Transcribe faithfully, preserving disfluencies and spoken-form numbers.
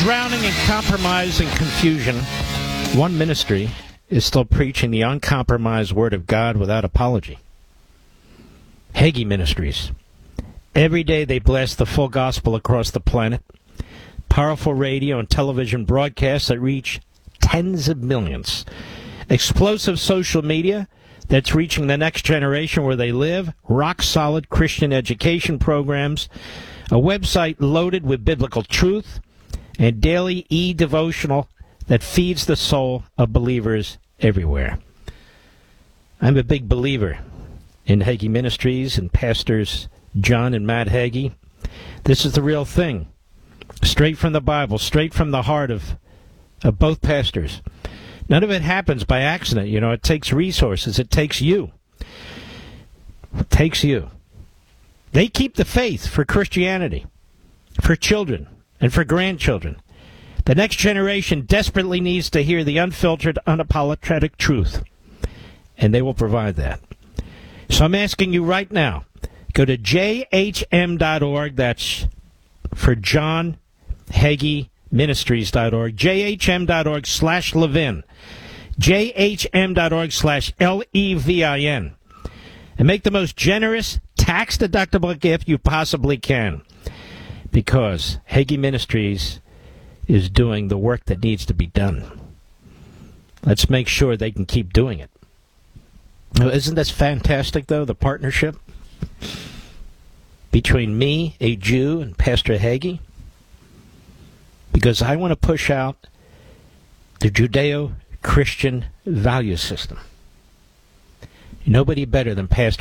drowning in compromise and confusion, one ministry is still preaching the uncompromised Word of God without apology. Hagee Ministries. Every day they blast the full gospel across the planet. Powerful radio and television broadcasts that reach tens of millions. Explosive social media that's reaching the next generation where they live. Rock-solid Christian education programs. A website loaded with biblical truth. And daily e-devotional that feeds the soul of believers everywhere. I'm a big believer in Hagee Ministries and Pastors John and Matt Hagee. This is the real thing. Straight from the Bible, straight from the heart of, of both pastors. None of it happens by accident. You know, it takes resources. It takes you. It takes you. They keep the faith for Christianity, for children, and for grandchildren. The next generation desperately needs to hear the unfiltered, unapologetic truth. And they will provide that. So I'm asking you right now, go to j h m dot org. That's for John Hagee Ministries dot org. j h m dot org slash Levin. j h m dot org slash L E V I N. And make the most generous, tax-deductible gift you possibly can. Because Hagee Ministries is doing the work that needs to be done. Let's make sure they can keep doing it. Now, isn't this fantastic, though, the partnership between me, a Jew, and Pastor Hagee? Because I want to push out the Judeo-Christian value system. Nobody better than Pastor